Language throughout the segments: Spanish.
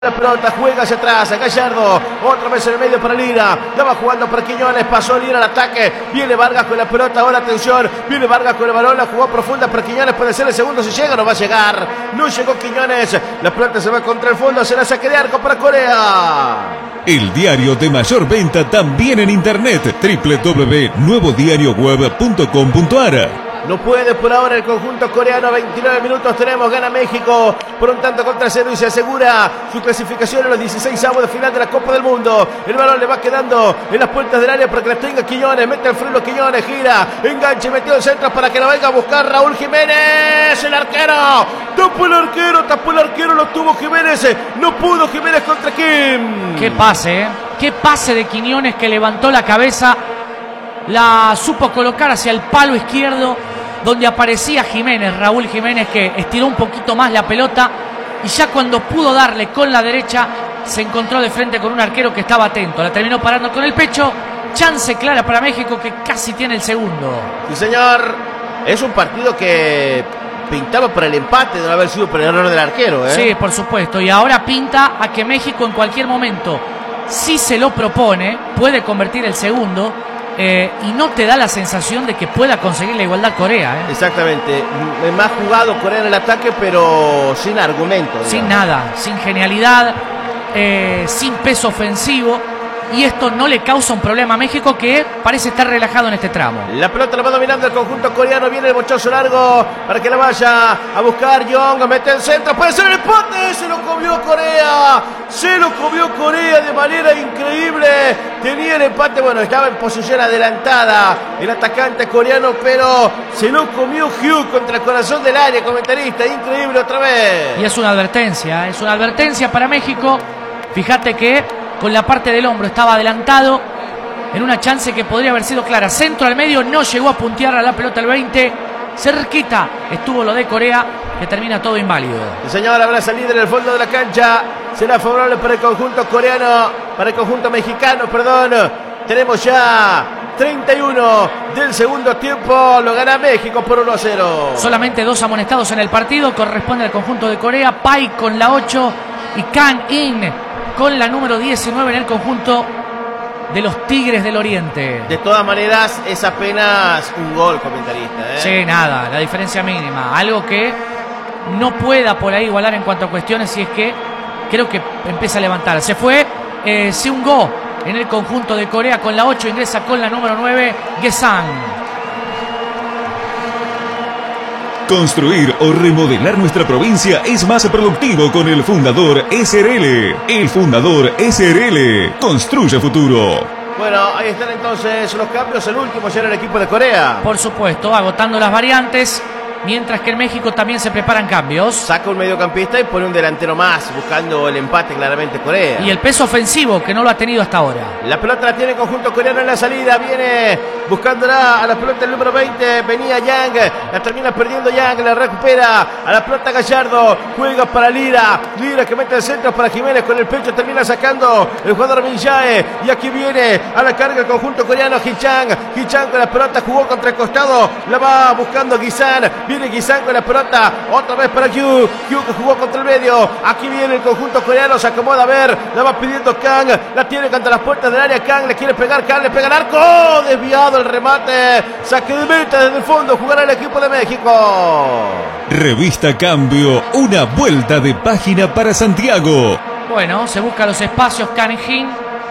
La pelota juega hacia atrás, a Gallardo, otra vez en el medio para Lira, la va jugando para Quiñones, pasó Lira al ataque, viene Vargas con la pelota, ahora atención, viene Vargas con el balón, la jugó profunda para Quiñones, puede ser el segundo si llega, no va a llegar, no llegó Quiñones, la pelota se va contra el fondo, será saque de arco para Corea. El diario de mayor venta también en internet, www.nuevodiarioweb.com.ar. No puede por ahora el conjunto coreano. 29 minutos tenemos. Gana México por un tanto contra cero y se asegura su clasificación en los 16avos de final de la Copa del Mundo. El balón le va quedando en las puertas del área para que la tenga Quiñones. Mete el freno Quiñones, gira, enganche, metió el centro para que lo venga a buscar Raúl Jiménez. El arquero. Tapó el arquero, lo tuvo Jiménez. No pudo Jiménez contra Kim. Qué pase, ¿eh? Qué pase de Quiñones, que levantó la cabeza. La supo colocar hacia el palo izquierdo, donde aparecía Jiménez, Raúl Jiménez, que estiró un poquito más la pelota y ya cuando pudo darle con la derecha se encontró de frente con un arquero que estaba atento, la terminó parando con el pecho. Chance clara para México, que casi tiene el segundo. Sí, señor, es un partido que pintaba para el empate de no haber sido por el error del arquero, ¿eh? Sí, por supuesto, y ahora pinta a que México en cualquier momento, si se lo propone, puede convertir el segundo. Y no te da la sensación de que pueda conseguir la igualdad Corea, ¿eh? Exactamente, más jugado Corea en el ataque, pero sin argumento, digamos. Sin nada, sin genialidad, sin peso ofensivo. Y esto no le causa un problema a México, que parece estar relajado en este tramo. La pelota la va dominando el conjunto coreano. Viene el bochazo largo para que la vaya a buscar Young. Mete el centro, puede ser el empate. Se lo comió Corea. Se lo comió Corea de manera increíble. Tenía el empate, bueno, estaba en posición adelantada el atacante coreano, pero se lo comió Hugh contra el corazón del área, comentarista. Increíble otra vez. Y es una advertencia para México. Fíjate que con la parte del hombro estaba adelantado en una chance que podría haber sido clara. Centro al medio, no llegó a puntear a la pelota el 20. Cerquita estuvo lo de Corea, que termina todo inválido. El señor habrá salido en el fondo de la cancha. Será favorable para el conjunto coreano, para el conjunto mexicano, perdón. Tenemos ya 31 del segundo tiempo. Lo gana México por 1-0. Solamente 2 amonestados en el partido. Corresponde al conjunto de Corea. Pai con la 8 y Kang In con la número 19 en el conjunto de los Tigres del Oriente. De todas maneras, es apenas un gol, comentarista, ¿eh? Sí, nada, la diferencia mínima. Algo que no pueda por ahí igualar en cuanto a cuestiones, si es que creo que empieza a levantar. Se fue Seung-go en el conjunto de Corea con la 8, ingresa con la número 9, Gesang. Construir o remodelar nuestra provincia es más productivo con el Fundador SRL. El Fundador SRL construye futuro. Bueno, ahí están entonces los cambios. El último ya era el equipo de Corea. Por supuesto, agotando las variantes. Mientras que en México también se preparan cambios. Saca un mediocampista y pone un delantero más, buscando el empate claramente Corea. Y el peso ofensivo, que no lo ha tenido hasta ahora. La pelota la tiene el conjunto coreano en la salida. Viene buscándola a la pelota el número 20. Venía Yang, la termina perdiendo Yang. La recupera a la pelota Gallardo. Juega para Lira. Lira que mete el centro para Jiménez. Con el pecho termina sacando el jugador Min Jae. Y aquí viene a la carga el conjunto coreano. Hee-chan con la pelota, jugó contra el costado. La va buscando Guisan. Viene Guisan con la pelota, otra vez para Hugh que jugó contra el medio. Aquí viene el conjunto coreano, se acomoda a ver, la va pidiendo Kang, la tiene contra las puertas del área. Kang le quiere pegar, Kang le pega al arco, desviado el remate, saque de meta desde el fondo, jugará el equipo de México. Revista Cambio, una vuelta de página para Santiago. Bueno, se busca los espacios Kang In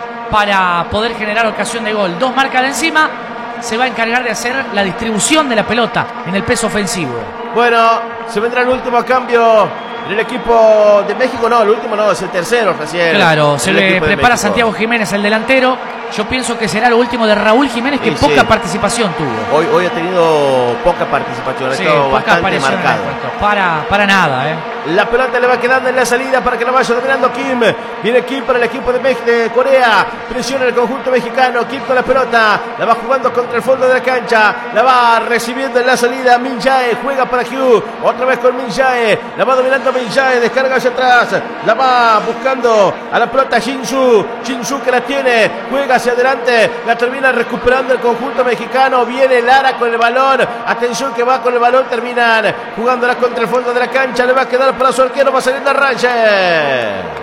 para poder generar ocasión de gol. 2 marcas de encima. Se va a encargar de hacer la distribución de la pelota en el peso ofensivo. Bueno, se vendrá el último cambio en el equipo de México. No, el último no, es el tercero recién. Claro, se le prepara Santiago Jiménez, el delantero. Yo pienso que será lo último de Raúl Jiménez, que poca participación tuvo. Hoy ha tenido poca participación, ha estado bastante marcado. Para nada, ¿eh? La pelota le va quedando en la salida para que la vaya dominando Kim. Viene Kim para el equipo de Corea. Presiona el conjunto mexicano. Kim con la pelota. La va jugando contra el fondo de la cancha. La va recibiendo en la salida Min Jae. Juega para Hugh. Otra vez con Min Jae. La va dominando Min Jae. Descarga hacia atrás. La va buscando a la pelota Shin-Su. Shin-Su que la tiene. Juega hacia adelante. La termina recuperando el conjunto mexicano. Viene Lara con el balón. Atención que va con el balón. Terminan jugándola contra el fondo de la cancha. Le va a quedar para su arquero. Va saliendo Arranche.